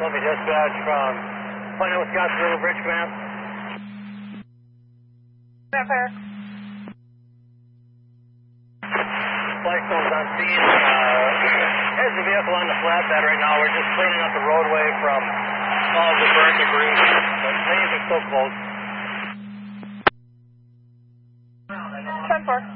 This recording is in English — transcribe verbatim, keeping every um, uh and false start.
Columbia Dispatch from Plano, Wisconsin River Bridge Command. Vampire. Flagstone's on scene. Uh, there's a vehicle on the flatbed right now. We're just cleaning up the roadway from all the burnt debris. But things are still closed. ten four.